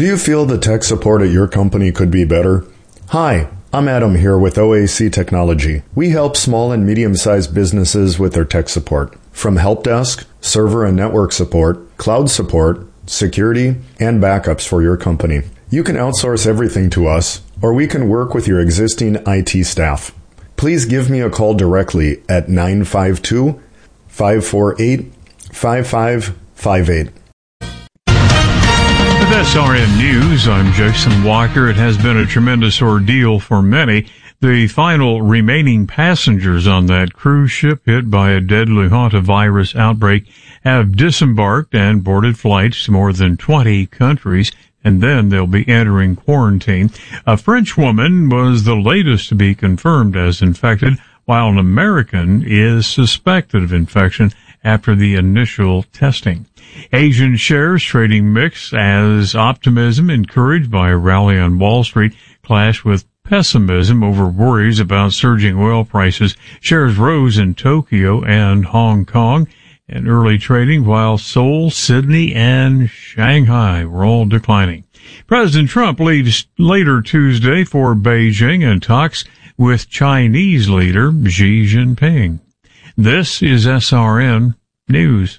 Do you feel the tech support at your company could be better? Hi, I'm Adam here with OAC Technology. We help small and medium-sized businesses with their tech support. From help desk, server and network support, cloud support, security, and backups for your company. You can outsource everything to us, or we can work with your existing IT staff. Please give me a call directly at 952-548-5558. With SRN News, I'm Jason Walker. It has been a tremendous ordeal for many. The final remaining passengers on that cruise ship hit by a deadly hantavirus outbreak have disembarked and boarded flights to more than 20 countries, and then they'll be entering quarantine. A French woman was the latest to be confirmed as infected, while an American is suspected of infection after the initial testing. Asian shares trading mixed as optimism encouraged by a rally on Wall Street clashed with pessimism over worries about surging oil prices. Shares rose in Tokyo and Hong Kong in early trading, while Seoul, Sydney, and Shanghai were all declining. President Trump leaves later Tuesday for Beijing and talks with Chinese leader Xi Jinping. This is SRN News.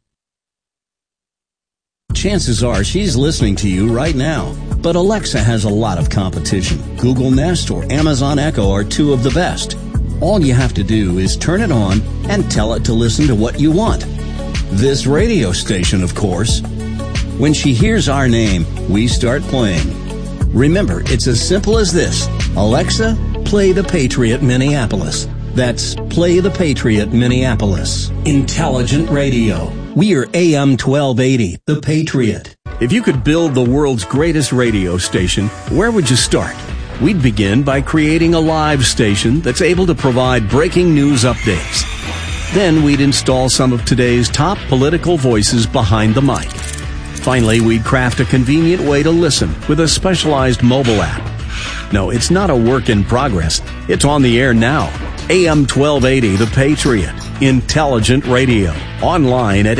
Chances are she's listening to you right now. But Alexa has a lot of competition. Google Nest or Amazon Echo are two of the best. All you have to do is turn it on and tell it to listen to what you want. This radio station, of course. When she hears our name, we start playing. Remember, it's as simple as this. Alexa, play The Patriot Minneapolis. That's Play The Patriot Minneapolis. Intelligent radio. We are AM 1280, The Patriot. If you could build the world's greatest radio station, where would you start? We'd begin by creating a live station that's able to provide breaking news updates. Then we'd install some of today's top political voices behind the mic. Finally, we'd craft a convenient way to listen with a specialized mobile app. No, it's not a work in progress. It's on the air now. AM 1280, The Patriot. Intelligent radio. Online at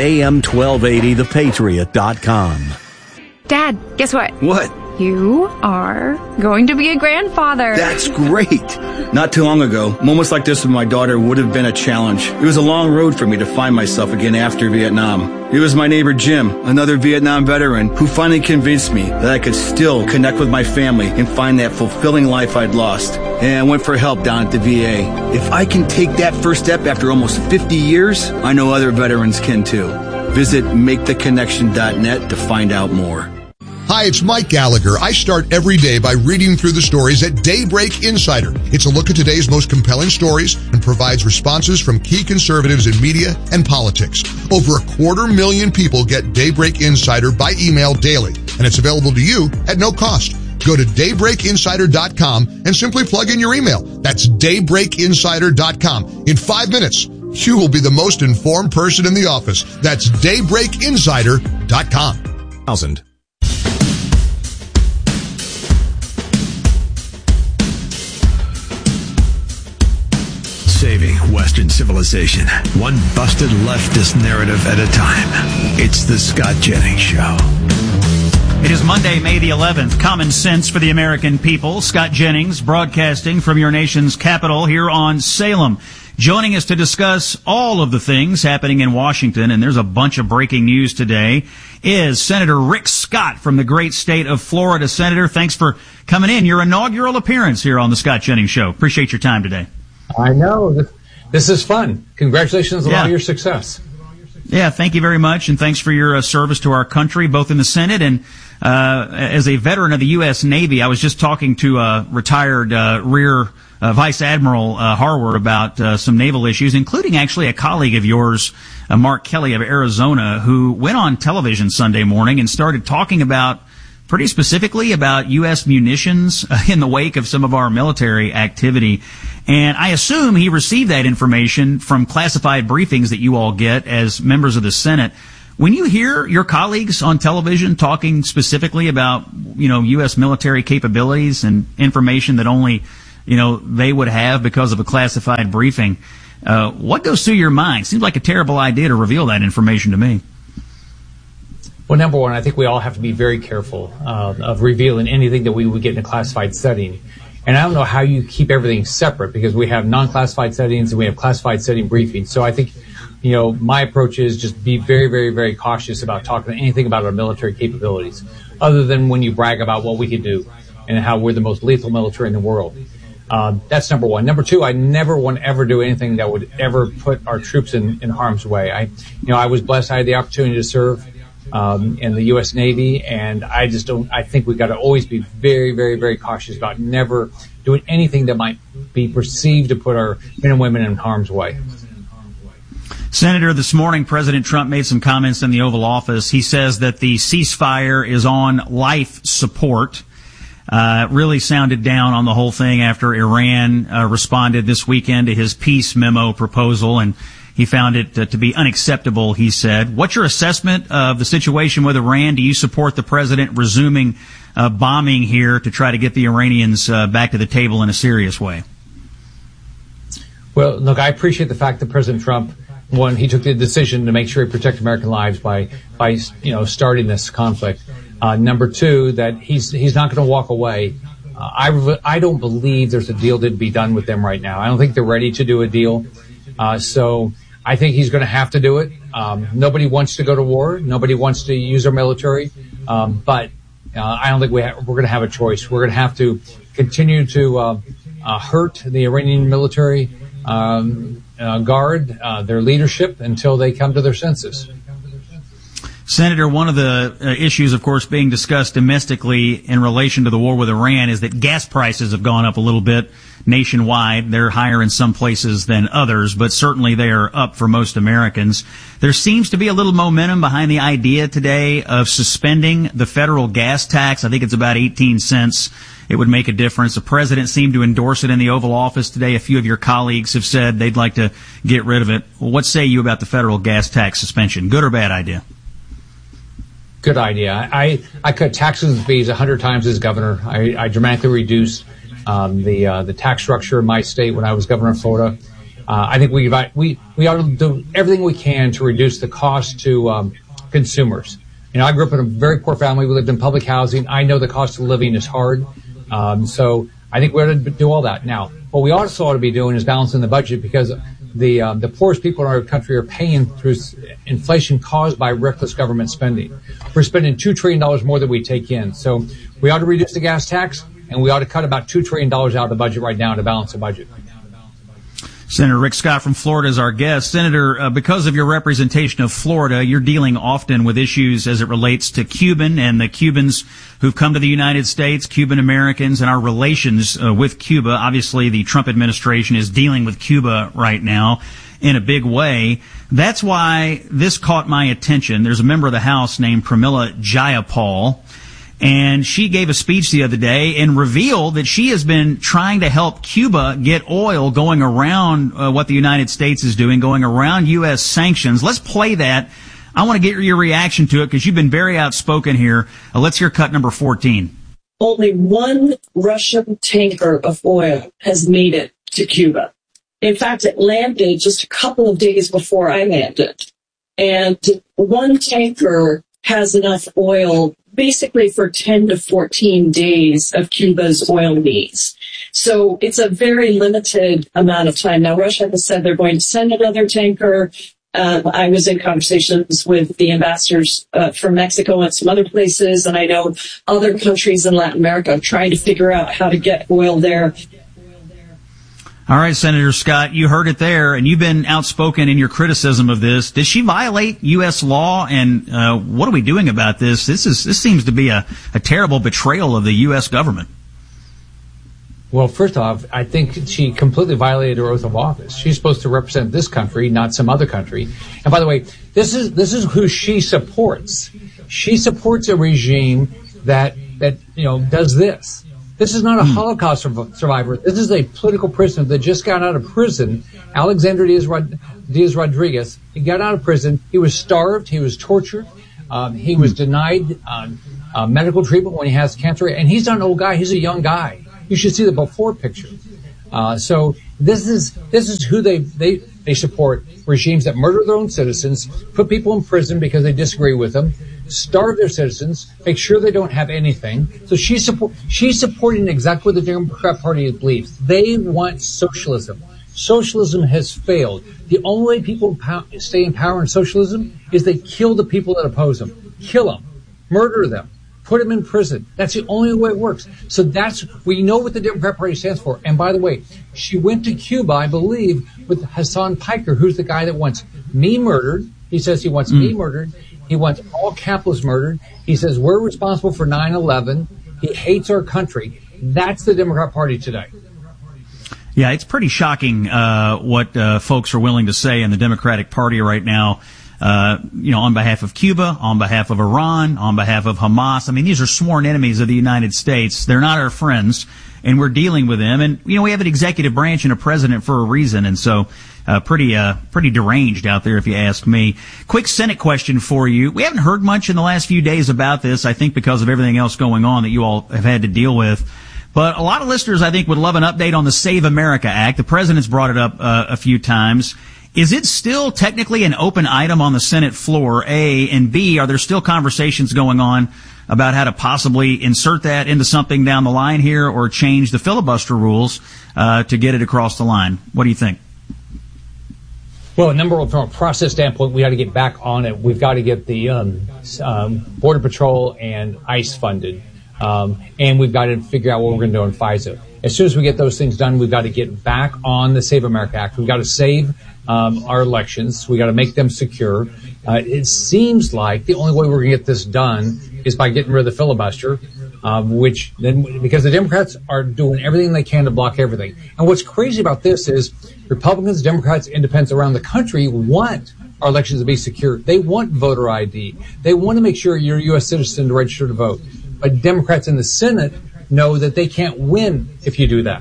am1280thepatriot.com. Dad, guess what? What? You are going to be a grandfather. That's great. Not too long ago, moments like this with my daughter would have been a challenge. It was a long road for me to find myself again after Vietnam. It was my neighbor Jim, another Vietnam veteran, who finally convinced me that I could still connect with my family and find that fulfilling life I'd lost. And I went for help down at the VA. If I can take that first step after almost 50 years, I know other veterans can too. Visit MakeTheConnection.net to find out more. Hi, it's Mike Gallagher. I start every day by reading through the stories at Daybreak Insider. It's a look at today's most compelling stories and provides responses from key conservatives in media and politics. Over 250,000 people get Daybreak Insider by email daily, and it's available to you at no cost. Go to daybreakinsider.com and simply plug in your email. That's daybreakinsider.com. In 5 minutes, you will be the most informed person in the office. That's daybreakinsider.com. 1000. Saving Western civilization, one busted leftist narrative at a time. It's the Scott Jennings Show. It is Monday, May the 11th. Common sense for the American people. Scott Jennings broadcasting from your nation's capital here on Salem. Joining us to discuss all of the things happening in Washington, and there's a bunch of breaking news today, is Senator Rick Scott from the great state of Florida. Senator, thanks for coming in. Your inaugural appearance here on the Scott Jennings Show. Appreciate your time today. I know. This is fun. Congratulations on all your success. Yeah, thank you very much, and thanks for your service to our country, both in the Senate and as a veteran of the U.S. Navy. I was just talking to retired Rear Vice Admiral Harward about some naval issues, including actually a colleague of yours, Mark Kelly of Arizona, who went on television Sunday morning and started talking about pretty specifically about U.S. munitions in the wake of some of our military activity. And I assume he received that information from classified briefings that you all get as members of the Senate. When you hear your colleagues on television talking specifically about, U.S. military capabilities and information that only, they would have because of a classified briefing, what goes through your mind? Seems like a terrible idea to reveal that information to me. Well, number one, I think we all have to be very careful of revealing anything that we would get in a classified setting. And I don't know how you keep everything separate, because we have non-classified settings and we have classified setting briefings. So I think, my approach is just be very, very, very cautious about talking anything about our military capabilities, other than when you brag about what we can do and how we're the most lethal military in the world. That's number one. Number two, I never want to ever do anything that would ever put our troops in harm's way. I was blessed. I had the opportunity to serve in the U.S. Navy, and I think we've got to always be very, very, very cautious about never doing anything that might be perceived to put our men and women in harm's way. Senator, this morning President Trump made some comments in the Oval Office. He says that the ceasefire is on life support. Really sounded down on the whole thing after Iran responded this weekend to his peace memo proposal, and he found it to be unacceptable, he said. What's your assessment of the situation with Iran? Do you support the president resuming bombing here to try to get the Iranians back to the table in a serious way? Well, look, I appreciate the fact that President Trump, one, he took the decision to make sure he protect American lives by starting this conflict. Number two, that he's not going to walk away. I don't believe there's a deal to be done with them right now. I don't think they're ready to do a deal. So I think he's going to have to do it. Nobody wants to go to war. Nobody wants to use our military. But I don't think we're going to have a choice. We're going to have to continue to hurt the Iranian military guard their leadership until they come to their senses. Senator, one of the issues, of course, being discussed domestically in relation to the war with Iran is that gas prices have gone up a little bit nationwide. They're higher in some places than others, but certainly they are up for most Americans. There seems to be a little momentum behind the idea today of suspending the federal gas tax. I think it's about 18 cents. It would make a difference. The president seemed to endorse it in the Oval Office today. A few of your colleagues have said they'd like to get rid of it. Well, what say you about the federal gas tax suspension? Good or bad idea? Good idea. I cut taxes and fees 100 times as governor. I dramatically reduced the tax structure in my state when I was governor of Florida. I think we ought to do everything we can to reduce the cost to consumers. I grew up in a very poor family. We lived in public housing. I know the cost of living is hard. So I think we ought to do all that. Now, what we also ought to be doing is balancing the budget, because the poorest people in our country are paying through inflation caused by reckless government spending. We're spending $2 trillion more than we take in. So we ought to reduce the gas tax, and we ought to cut about $2 trillion out of the budget right now to balance the budget. Senator Rick Scott from Florida is our guest. Senator, because of your representation of Florida, you're dealing often with issues as it relates to Cuban and the Cubans who've come to the United States, Cuban Americans, and our relations with Cuba. Obviously, the Trump administration is dealing with Cuba right now in a big way. That's why this caught my attention. There's a member of the House named Pramila Jayapal, and she gave a speech the other day and revealed that she has been trying to help Cuba get oil going around what the United States is doing, going around U.S. sanctions. Let's play that. I want to get your reaction to it because you've been very outspoken here. Let's hear cut number 14. Only one Russian tanker of oil has made it to Cuba. In fact, it landed just a couple of days before I landed. And one tanker has enough oil basically for 10 to 14 days of Cuba's oil needs. So it's a very limited amount of time. Now, Russia has said they're going to send another tanker. I was in conversations with the ambassadors from Mexico and some other places, and I know other countries in Latin America are trying to figure out how to get oil there. All right, Senator Scott, you heard it there, and you've been outspoken in your criticism of this. Did she violate U.S. law, and what are we doing about this? This seems to be a terrible betrayal of the U.S. government. Well, first off, I think she completely violated her oath of office. She's supposed to represent this country, not some other country. And by the way, this is who she supports. She supports a regime that does this. This is not a Holocaust survivor. This is a political prisoner that just got out of prison. Alexander Diaz-Rodriguez. He got out of prison. He was starved. He was tortured. He was denied medical treatment when he has cancer. And he's not an old guy. He's a young guy. You should see the before picture. So this is who they support: regimes that murder their own citizens, put people in prison because they disagree with them, starve their citizens, make sure they don't have anything. So she's supporting exactly what the Democrat Party believes. They want socialism. Socialism has failed. The only way people stay in power in socialism is they kill the people that oppose them. Kill them. Murder them. Put them in prison. That's the only way it works. So we know what the Democrat Party stands for. And by the way, she went to Cuba, I believe, with Hassan Piker, who's the guy that wants me murdered. He says he wants me murdered. He wants all capitalists murdered. He says we're responsible for 9/11. He hates our country. That's the Democrat Party today. Yeah, it's pretty shocking what folks are willing to say in the Democratic Party right now. On behalf of Cuba, on behalf of Iran, on behalf of Hamas. I mean, these are sworn enemies of the United States. They're not our friends, and we're dealing with them. And, we have an executive branch and a president for a reason. And so, pretty deranged out there, if you ask me. Quick Senate question for you. We haven't heard much in the last few days about this, I think because of everything else going on that you all have had to deal with. But a lot of listeners, I think, would love an update on the Save America Act. The president's brought it up a few times. Is it still technically an open item on the Senate floor, A, and B, are there still conversations going on about how to possibly insert that into something down the line here or change the filibuster rules to get it across the line? What do you think? Well, number one, from a process standpoint, we got to get back on it. We've got to get the Border Patrol and ICE funded, and we've got to figure out what we're going to do on FISA. As soon as we get those things done, we've got to get back on the Save America Act. We've got to save our elections. We got to make them secure. It seems like the only way we're going to get this done is by getting rid of the filibuster, because the Democrats are doing everything they can to block everything. And what's crazy about this is Republicans, Democrats, independents around the country want our elections to be secure. They want voter ID. They want to make sure you're a U.S. citizen to register to vote. But Democrats in the Senate know that they can't win if you do that.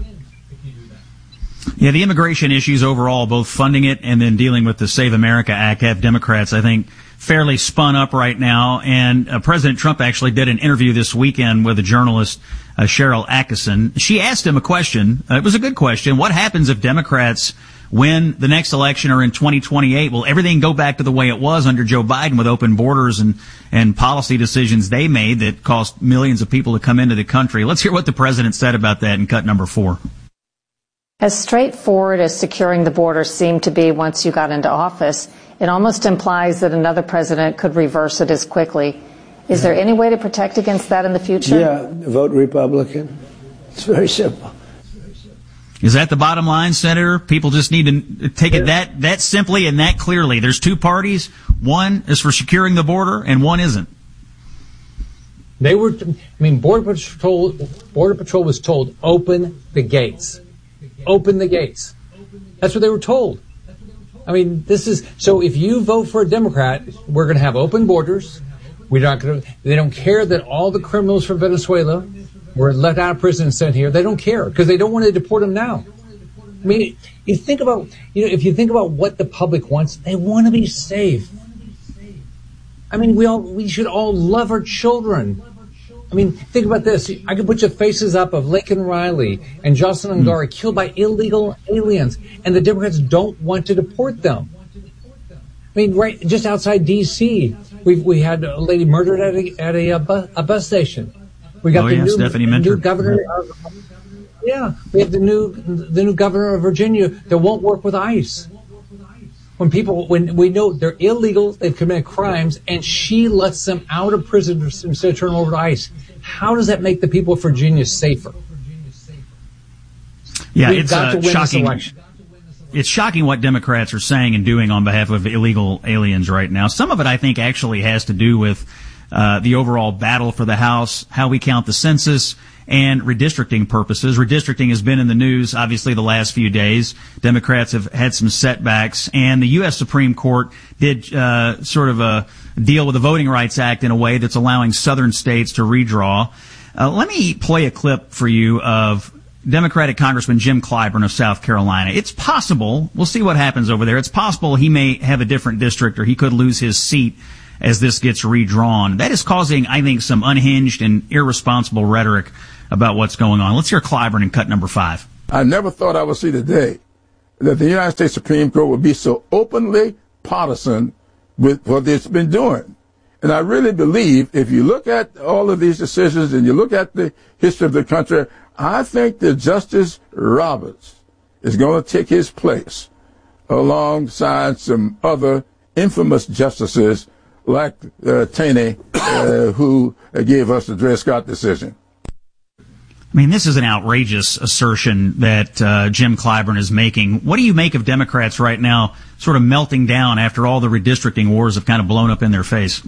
Yeah, the immigration issues overall, both funding it and then dealing with the Save America Act, have Democrats, I think, fairly spun up right now. And President Trump actually did an interview this weekend with a journalist, Cheryl Atkinson. She asked him a question. It was a good question. What happens if Democrats win the next election or in 2028? Will everything go back to the way it was under Joe Biden with open borders and policy decisions they made that cost millions of people to come into the country? Let's hear what the president said about that in cut number 4. As straightforward as securing the border seemed to be once you got into office, it almost implies that another president could reverse it as quickly. Is there any way to protect against that in the future? Yeah, vote Republican. It's very simple. Is that the bottom line, Senator? People just need to take it that simply and that clearly. There's two parties. One is for securing the border and one isn't. Border Patrol was told, open the gates. Open the gates. That's what they were told. So if you vote for a Democrat, we're going to have open borders. They don't care that all the criminals from Venezuela were let out of prison and sent here. They don't care because they don't want to deport them now. You think about what the public wants, they want to be safe. We should all love our children. Think about this. I could put your faces up of Lincoln Riley and Jocelyn Ngari killed by illegal aliens, and the Democrats don't want to deport them. Right just outside D.C., we had a lady murdered at a bus station. We got new governor. We have the new governor of Virginia that won't work with ICE. When we know they're illegal, they've committed crimes, and she lets them out of prison instead of turning over to ICE. How does that make the people of Virginia safer? Yeah, it's shocking. It's shocking what Democrats are saying and doing on behalf of illegal aliens right now. Some of it, I think, actually has to do with the overall battle for the House, how we count the census, and redistricting purposes. Redistricting has been in the news, obviously, the last few days. Democrats have had some setbacks, and the U.S. Supreme Court did sort of deal with the Voting Rights Act in a way that's allowing southern states to redraw. Let me play a clip for you of Democratic Congressman Jim Clyburn of South Carolina. It's possible, we'll see what happens over there, it's possible he may have a different district or he could lose his seat as this gets redrawn. That is causing, I think, some unhinged and irresponsible rhetoric about what's going on. Let's hear Clyburn in cut number 5. I never thought I would see the day that the United States Supreme Court would be so openly partisan with what it's been doing. And I really believe if you look at all of these decisions and you look at the history of the country, I think that Justice Roberts is going to take his place alongside some other infamous justices like Taney, who gave us the Dred Scott decision. I mean, this is an outrageous assertion that Jim Clyburn is making. What do you make of Democrats right now sort of melting down after all the redistricting wars have kind of blown up in their face?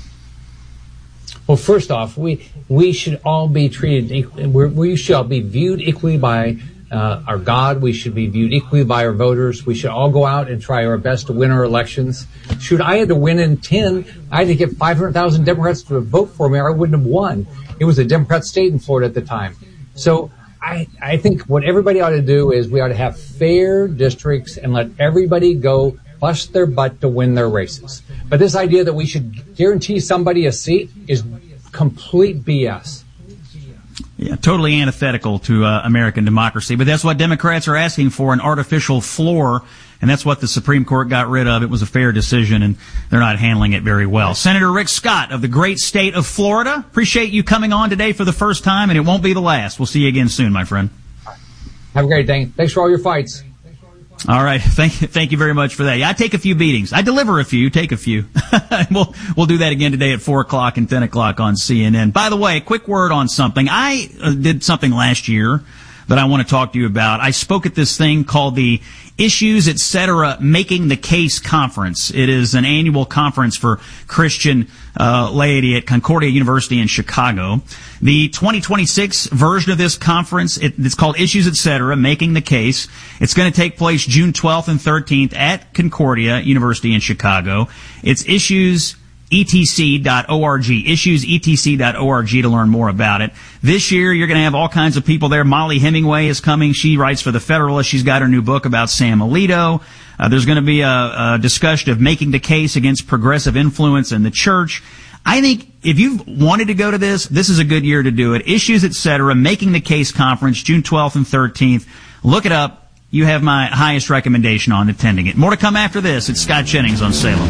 Well, first off, we should all be treated equally. We should all be viewed equally by our God. We should be viewed equally by our voters. We should all go out and try our best to win our elections. Should I had to win in 10, I had to get 500,000 Democrats to vote for me, or I wouldn't have won. It was a Democrat state in Florida at the time. So I think what everybody ought to do is we ought to have fair districts and let everybody go bust their butt to win their races. But this idea that we should guarantee somebody a seat is complete BS. Yeah, totally antithetical to American democracy. But that's what Democrats are asking for, an artificial floor. And that's what the Supreme Court got rid of. It was a fair decision, and they're not handling it very well. Senator Rick Scott of the great state of Florida, appreciate you coming on today for the first time, and it won't be the last. We'll see you again soon, my friend. Have a great day. Thanks for all your fights. All right. Thank you very much for that. Yeah, I take a few beatings. I deliver a few, take a few. We'll do that again today at 4 o'clock and 10 o'clock on CNN. By the way, a quick word on something. I did something last year that I want to talk to you about. I spoke at this thing called the Issues, Etc. Making the Case Conference. It is an annual conference for Christian laity at Concordia University in Chicago. The 2026 version of this conference, it's called Issues, Etc. Making the Case. It's going to take place June 12th and 13th at Concordia University in Chicago. It's issuesetc.org, issuesetc.org to learn more about it. This year, you're going to have all kinds of people there. Molly Hemingway is coming. She writes for The Federalist. She's got her new book about Sam Alito. There's going to be a discussion of making the case against progressive influence in the church. I think if you've wanted to go to this is a good year to do it. Issues, Etc., Making the Case Conference, June 12th and 13th. Look it up. You have my highest recommendation on attending it. More to come after this. It's Scott Jennings on Salem.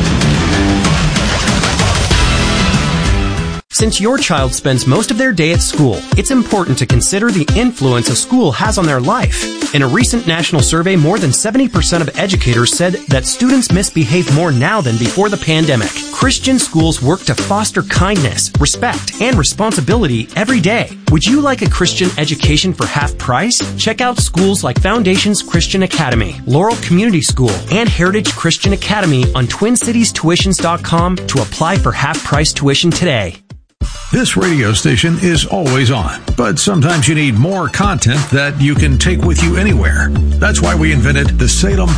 Since your child spends most of their day at school, it's important to consider the influence a school has on their life. In a recent national survey, more than 70% of educators said that students misbehave more now than before the pandemic. Christian schools work to foster kindness, respect, and responsibility every day. Would you like a Christian education for half price? Check out schools like Foundations Christian Academy, Laurel Community School, and Heritage Christian Academy on TwinCitiesTuitions.com to apply for half-price tuition today. This radio station is always on, but sometimes you need more content that you can take with you anywhere. That's why we invented the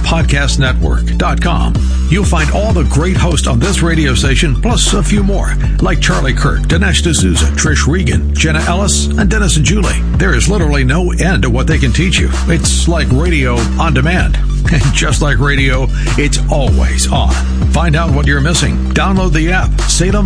SalemPodcastNetwork.com. You'll find all the great hosts on this radio station, plus a few more, like Charlie Kirk, Dinesh D'Souza, Trish Regan, Jenna Ellis, and Dennis and Julie. There is literally no end to what they can teach you. It's like radio on demand. And just like radio, it's always on. Find out what you're missing. Download the app,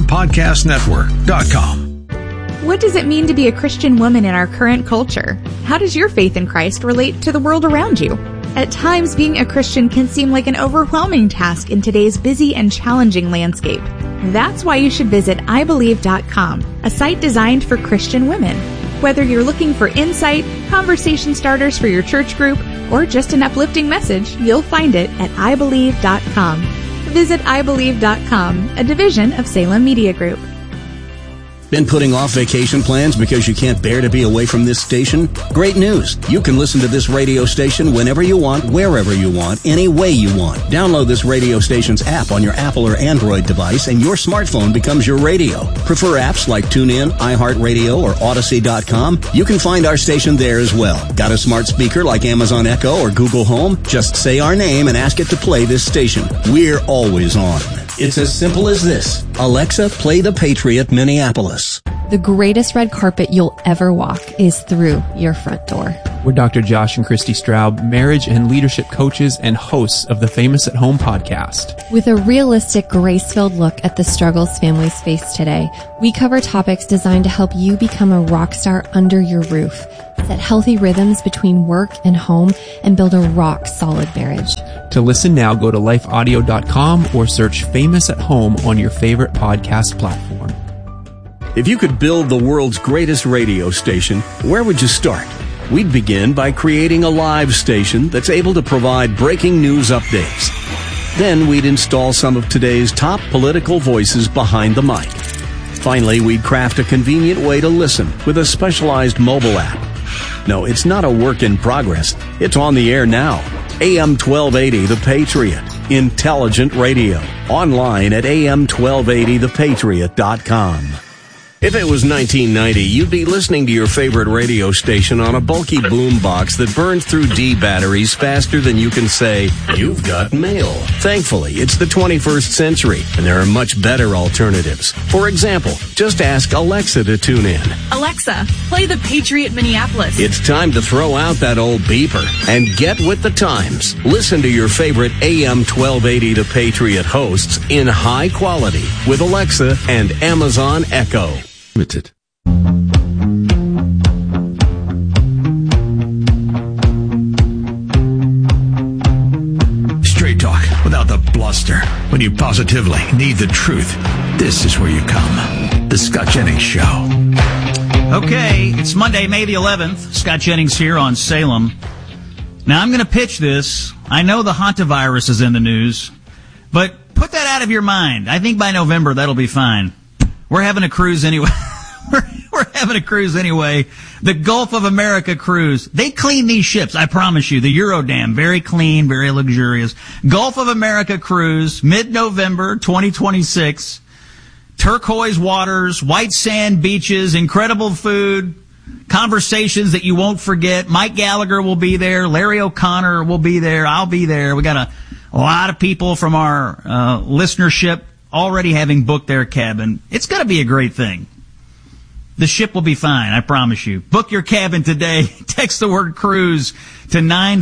SalemPodcastNetwork.com. What does it mean to be a Christian woman in our current culture? How does your faith in Christ relate to the world around you? At times, being a Christian can seem like an overwhelming task in today's busy and challenging landscape. That's why you should visit IBelieve.com, a site designed for Christian women. Whether you're looking for insight, conversation starters for your church group, or just an uplifting message, you'll find it at IBelieve.com. Visit IBelieve.com, a division of Salem Media Group. Been putting off vacation plans because you can't bear to be away from this station? Great news! You can listen to this radio station whenever you want, wherever you want, any way you want. Download this radio station's app on your Apple or Android device and your smartphone becomes your radio. Prefer apps like TuneIn, iHeartRadio, or Odyssey.com? You can find our station there as well. Got a smart speaker like Amazon Echo or Google Home? Just say our name and ask it to play this station. We're always on. It's as simple as this. Alexa, play The Patriot Minneapolis. The greatest red carpet you'll ever walk is through your front door. We're Dr. Josh and Christy Straub, marriage and leadership coaches and hosts of the Famous at Home podcast. With a realistic, grace-filled look at the struggles families face today, we cover topics designed to help you become a rock star under your roof, set healthy rhythms between work and home, and build a rock-solid marriage. To listen now, go to lifeaudio.com or search Famous at Home on your favorite podcast platform. If you could build the world's greatest radio station, where would you start? We'd begin by creating a live station that's able to provide breaking news updates. Then we'd install some of today's top political voices behind the mic. Finally, we'd craft a convenient way to listen with a specialized mobile app. No, it's not a work in progress. It's on the air now. AM 1280 The Patriot. Intelligent radio. Online at am1280thepatriot.com. If it was 1990, you'd be listening to your favorite radio station on a bulky boombox that burns through D batteries faster than you can say, "You've got mail." Thankfully, it's the 21st century, and there are much better alternatives. For example, just ask Alexa to tune in. Alexa, play The Patriot Minneapolis. It's time to throw out that old beeper and get with the times. Listen to your favorite AM 1280 The Patriot hosts in high quality with Alexa and Amazon Echo. Limited. Straight talk without the bluster. When you positively need the truth, this is where you come. The Scott Jennings Show. Okay, it's Monday, May the 11th. Scott Jennings here on Salem. Now, I'm going to pitch this. I know the hantavirus is in the news, but put that out of your mind. I think by November, that'll be fine. We're having a cruise anyway. We're having a cruise anyway. The Gulf of America cruise. They clean these ships, I promise you. The Eurodam, very clean, very luxurious. Gulf of America cruise, mid-November 2026. Turquoise waters, white sand beaches, incredible food, conversations that you won't forget. Mike Gallagher will be there. Larry O'Connor will be there. I'll be there. We got a lot of people from our listenership already having booked their cabin. It's going to be a great thing. The ship will be fine, I promise you. Book your cabin today. Text the word cruise to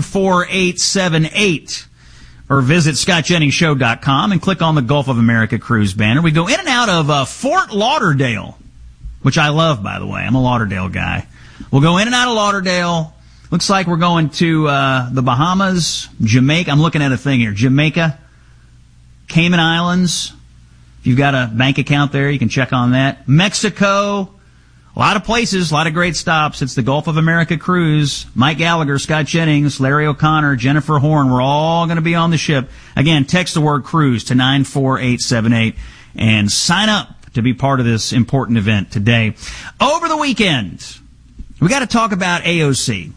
94878 or visit scottjenningsshow.com and click on the Gulf of America cruise banner. We go in and out of Fort Lauderdale, which I love, by the way. I'm a Lauderdale guy. We'll go in and out of Lauderdale. Looks like we're going to the Bahamas, Jamaica. I'm looking at a thing here. Jamaica, Cayman Islands. If you've got a bank account there, you can check on that. Mexico. A lot of places, a lot of great stops. It's the Gulf of America cruise. Mike Gallagher, Scott Jennings, Larry O'Connor, Jennifer Horn. We're all going to be on the ship. Again, text the word cruise to 94878 and sign up to be part of this important event today. Over the weekend, we got to talk about AOC.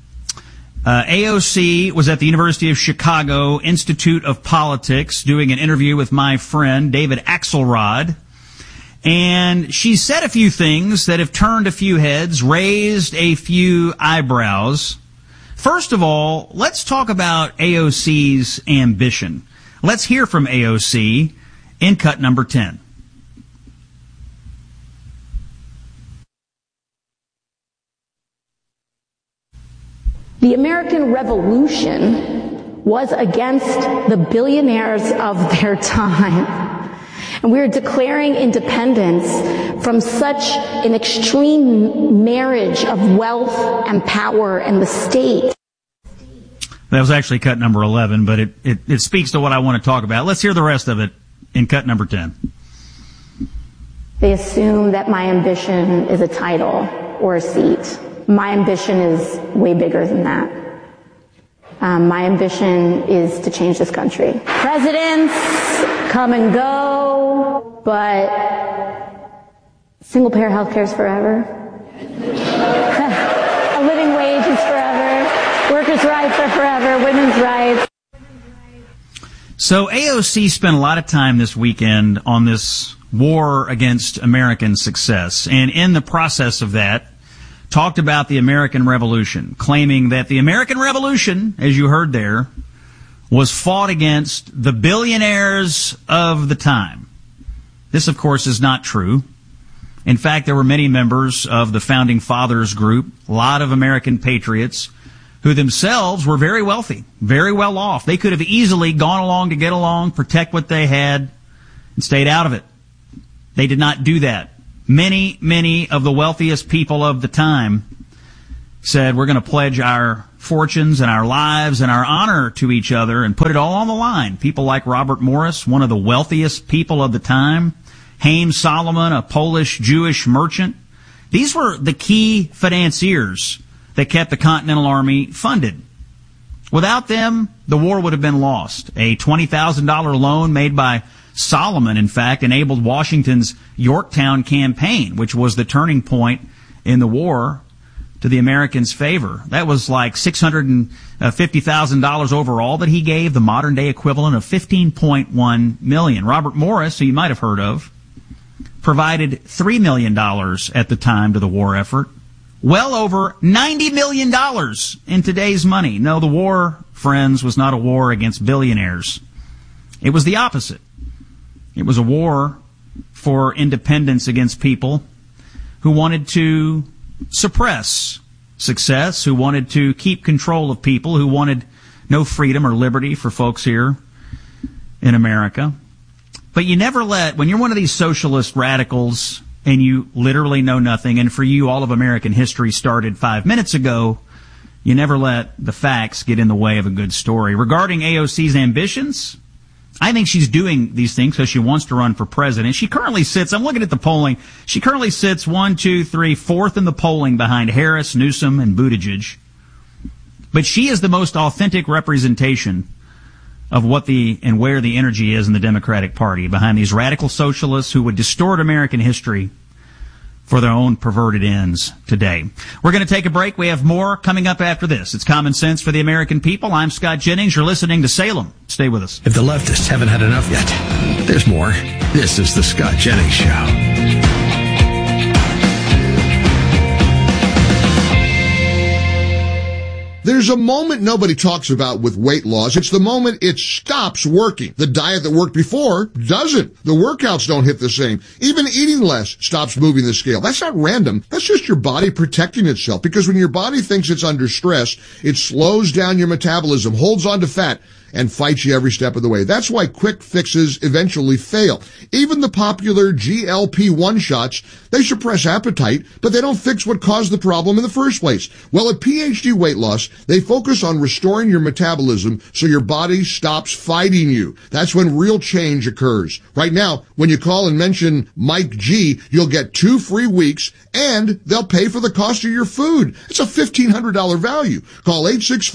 AOC was at the University of Chicago Institute of Politics doing an interview with my friend David Axelrod. And she said a few things that have turned a few heads, raised a few eyebrows. First of all, let's talk about AOC's ambition. Let's hear from AOC in cut number 10. The American Revolution was against the billionaires of their time. And we are declaring independence from such an extreme marriage of wealth and power and the state. That was actually cut number 11, but it speaks to what I want to talk about. Let's hear the rest of it in cut number 10. They assume that my ambition is a title or a seat. My ambition is way bigger than that. My ambition is to change this country. Presidents come and go, but single-payer health care is forever. A living wage is forever. Workers' rights are forever. Women's rights. So AOC spent a lot of time this weekend on this war against American success, and in the process of that, talked about the American Revolution, claiming that the American Revolution, as you heard there, was fought against the billionaires of the time. This, of course, is not true. In fact, there were many members of the Founding Fathers group, a lot of American patriots who themselves were very wealthy, very well off. They could have easily gone along to get along, protect what they had, and stayed out of it. They did not do that. Many of the wealthiest people of the time said, we're going to pledge our fortunes and our lives and our honor to each other and put it all on the line. People like Robert Morris, one of the wealthiest people of the time, Haim Solomon, a Polish Jewish merchant. These were the key financiers that kept the Continental Army funded. Without them, the war would have been lost. A $20,000 loan made by Solomon, in fact, enabled Washington's Yorktown campaign, which was the turning point in the war to the Americans' favor. That was like $650,000 overall that he gave, the modern-day equivalent of $15.1 million. Robert Morris, who you might have heard of, provided $3 million at the time to the war effort. Well over $90 million in today's money. No, the war, friends, was not a war against billionaires. It was the opposite. It was a war for independence against people who wanted to suppress success, who wanted to keep control of people, who wanted no freedom or liberty for folks here in America. But you never let, when you're one of these socialist radicals and you literally know nothing, and for you all of American history started 5 minutes ago, you never let the facts get in the way of a good story. Regarding AOC's ambitions, I think she's doing these things because she wants to run for president. She currently sits, I'm looking at the polling, she currently sits 4th in the polling behind Harris, Newsom, and Buttigieg. But she is the most authentic representation of what and where the energy is in the Democratic Party, behind these radical socialists who would distort American history for their own perverted ends today. We're going to take a break. We have more coming up after this. It's Common Sense for the American People. I'm Scott Jennings. You're listening to Salem. Stay with us. If the leftists haven't had enough yet, there's more. This is the Scott Jennings Show. There's a moment nobody talks about with weight loss. It's the moment it stops working. The diet that worked before doesn't. The workouts don't hit the same. Even eating less stops moving the scale. That's not random. That's just your body protecting itself. Because when your body thinks it's under stress, it slows down your metabolism, holds on to fat, and fights you every step of the way. That's why quick fixes eventually fail. Even the popular GLP-1 shots, they suppress appetite, but they don't fix what caused the problem in the first place. Well, at PhD Weight Loss, they focus on restoring your metabolism so your body stops fighting you. That's when real change occurs. Right now, when you call and mention Mike G, you'll get 2 free weeks, and they'll pay for the cost of your food. It's a $1,500 value. Call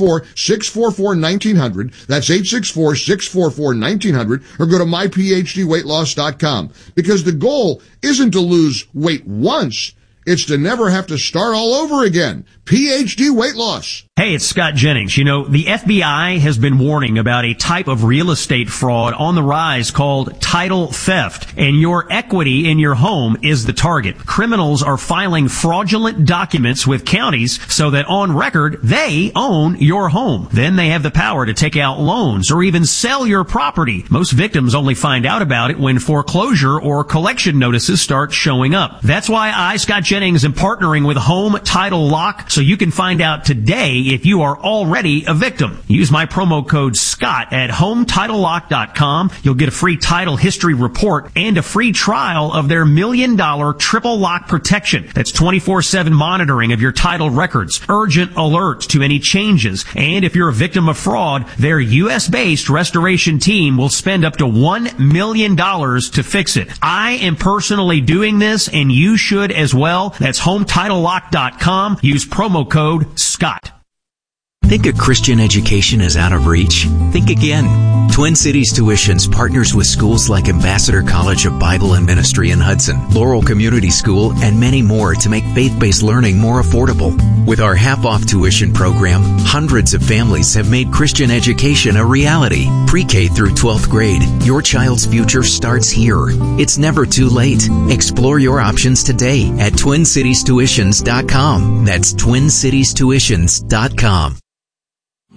864-644-1900. That's 864-644-1900, or go to myphdweightloss.com. Because the goal isn't to lose weight once, it's to never have to start all over again. PhD Weight Loss. Hey, it's Scott Jennings. You know, the FBI has been warning about a type of real estate fraud on the rise called title theft, and your equity in your home is the target. Criminals are filing fraudulent documents with counties so that on record they own your home. Then they have the power to take out loans or even sell your property. Most victims only find out about it when foreclosure or collection notices start showing up. That's why I, Scott Jennings, am partnering with Home Title Lock, so you can find out today if you are already a victim. Use my promo code SCOTT at HomeTitleLock.com. You'll get a free title history report and a free trial of their $1 million triple lock protection. That's 24/7 monitoring of your title records, urgent alerts to any changes, and if you're a victim of fraud, their U.S.-based restoration team will spend up to $1 million to fix it. I am personally doing this, and you should as well. That's HomeTitleLock.com. Use promo code SCOTT. Think a Christian education is out of reach? Think again. Twin Cities Tuitions partners with schools like Ambassador College of Bible and Ministry in Hudson, Laurel Community School, and many more to make faith-based learning more affordable. With our half-off tuition program, hundreds of families have made Christian education a reality. Pre-K through 12th grade, your child's future starts here. It's never too late. Explore your options today at TwinCitiesTuitions.com. That's TwinCitiesTuitions.com.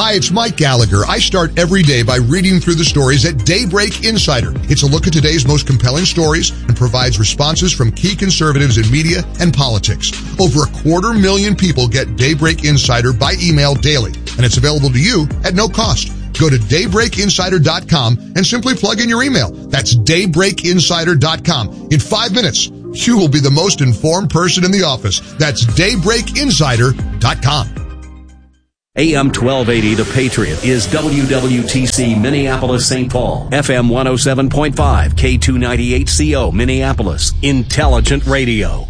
Hi, it's Mike Gallagher. I start every day by reading through the stories at Daybreak Insider. It's a look at today's most compelling stories and provides responses from key conservatives in media and politics. Over 250,000 people get Daybreak Insider by email daily, and it's available to you at no cost. Go to daybreakinsider.com and simply plug in your email. That's daybreakinsider.com. In 5 minutes, you will be the most informed person in the office. That's daybreakinsider.com. AM 1280, The Patriot, is WWTC Minneapolis, St. Paul. FM 107.5, K298CO, Minneapolis. Intelligent radio.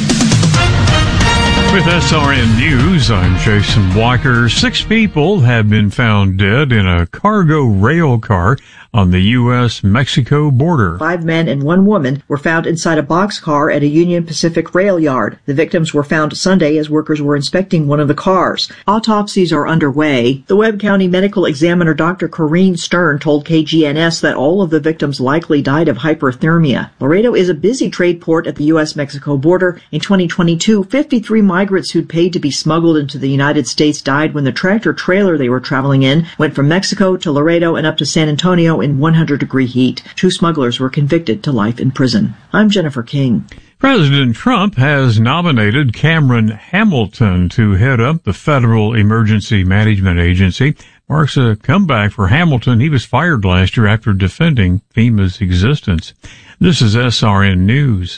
With SRN News, I'm Jason Walker. 6 people have been found dead in a cargo rail car on the U.S.-Mexico border. 5 men and 1 woman were found inside a boxcar at a Union Pacific rail yard. The victims were found Sunday as workers were inspecting one of the cars. Autopsies are underway. The Webb County Medical Examiner Dr. Corrine Stern told KGNS that all of the victims likely died of hyperthermia. Laredo is a busy trade port at the U.S.-Mexico border. In 2022, 53 migrants who'd paid to be smuggled into the United States died when the tractor-trailer they were traveling in went from Mexico to Laredo and up to San Antonio in 100-degree heat. 2 smugglers were convicted to life in prison. I'm Jennifer King. President Trump has nominated Cameron Hamilton to head up the Federal Emergency Management Agency. Marks a comeback for Hamilton. He was fired last year after defending FEMA's existence. This is SRN News.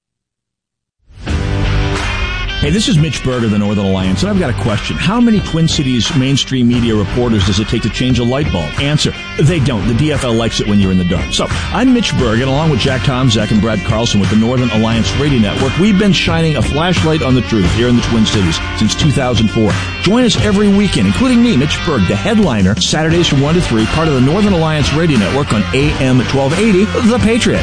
Hey, this is Mitch Berg of the Northern Alliance, and I've got a question. How many Twin Cities mainstream media reporters does it take to change a light bulb? Answer, they don't. The DFL likes it when you're in the dark. So, I'm Mitch Berg, and along with Jack Tomzak and Brad Carlson with the Northern Alliance Radio Network, we've been shining a flashlight on the truth here in the Twin Cities since 2004. Join us every weekend, including me, Mitch Berg, the headliner, Saturdays from 1 to 3, part of the Northern Alliance Radio Network on AM 1280, The Patriot.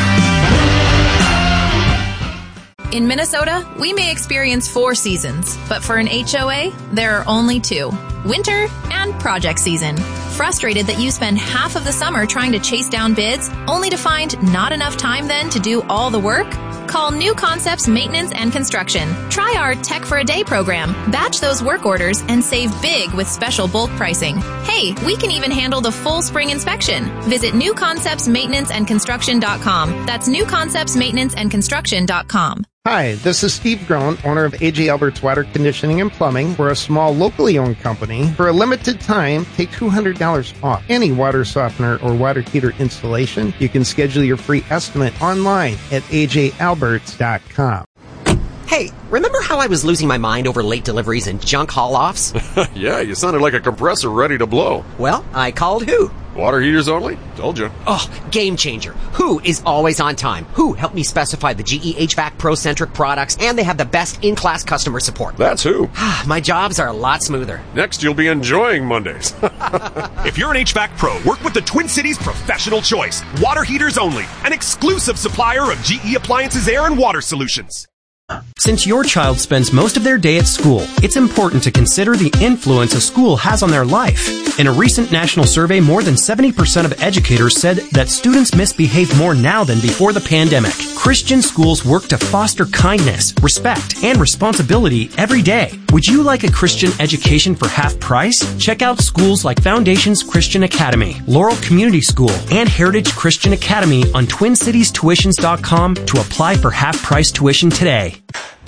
In Minnesota, we may experience 4 seasons, but for an HOA, there are only 2. Winter and project season. Frustrated that you spend half of the summer trying to chase down bids, only to find not enough time then to do all the work? Call New Concepts Maintenance and Construction. Try our Tech for a Day program. Batch those work orders and save big with special bulk pricing. Hey, we can even handle the full spring inspection. Visit newconceptsmaintenanceandconstruction.com. That's newconceptsmaintenanceandconstruction.com. Hi, this is Steve Groen, owner of A.J. Albert's Water Conditioning and Plumbing. We're a small, locally owned company. For a limited time, take $200 off any water softener or water heater installation. You can schedule your free estimate online at ajalberts.com. Hey, remember how I was losing my mind over late deliveries and junk haul-offs? Yeah, you sounded like a compressor ready to blow. Well, I called Who. Water heaters only? Told you. Oh, game changer. Who is always on time. Who helped me specify the GE HVAC Pro-centric products, and they have the best in-class customer support. That's Who. My jobs are a lot smoother. Next, you'll be enjoying Mondays. If you're an HVAC pro, work with the Twin Cities Professional Choice. Water heaters only. An exclusive supplier of GE Appliances Air and Water Solutions. Since your child spends most of their day at school, it's important to consider the influence a school has on their life. In a recent national survey, more than 70% of educators said that students misbehave more now than before the pandemic. Christian schools work to foster kindness, respect, and responsibility every day. Would you like a Christian education for half price? Check out schools like Foundations Christian Academy, Laurel Community School, and Heritage Christian Academy on TwinCitiesTuitions.com to apply for half price tuition today.